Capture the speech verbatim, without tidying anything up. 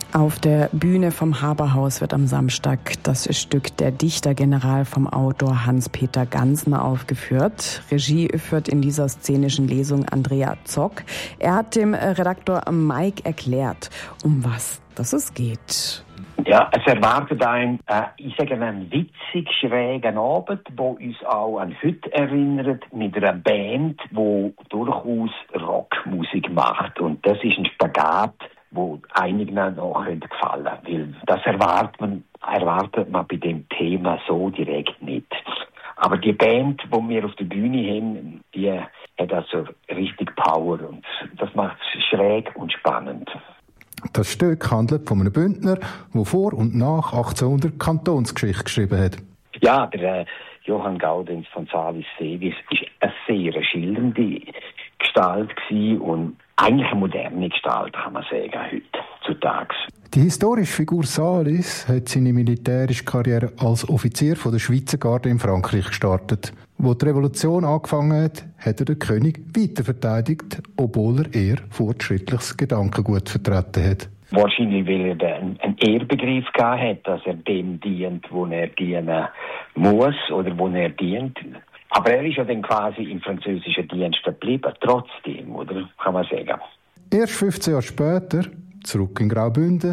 Auf der Bühne vom Haberhaus wird am Samstag das Stück Der Dichtergeneral vom Autor Hans-Peter Gansner aufgeführt. Regie führt in dieser szenischen Lesung Andrea Zock. Er hat dem Redaktor Mike erklärt, um was das es geht. Ja, es erwartet einen, äh, ich sage einen witzig schrägen Abend, wo uns auch an heute erinnert, mit einer Band, die durchaus Rockmusik macht. Und das ist ein Spagat, wo einigen noch gefallen, weil das erwartet man, erwartet man bei dem Thema so direkt nicht. Aber die Band, die wir auf der Bühne haben, die hat also richtig Power und das macht es schräg und spannend. Das Stück handelt von einem Bündner, der vor und nach achtzehnhundert Kantonsgeschichte geschrieben hat. Ja, der äh, Johann Gaudenz von Salis-Seewis war eine sehr schildernde Gestalt gewesen und eigentlich eine moderne Gestalt, kann man sagen, heutzutage. Die historische Figur Salis hat seine militärische Karriere als Offizier von der Schweizer Garde in Frankreich gestartet. Wo die Revolution angefangen hat, hat er den König weiter verteidigt, obwohl er eher fortschrittliches Gedankengut vertreten hat. Wahrscheinlich, weil er einen Ehrbegriff gehabt hat, dass er dem dient, wo er dienen muss oder wo er dient. Aber er ist ja dann quasi im französischen Dienst geblieben, trotzdem, oder? Kann man sagen. Erst fünfzehn Jahre später, zurück in Graubünden,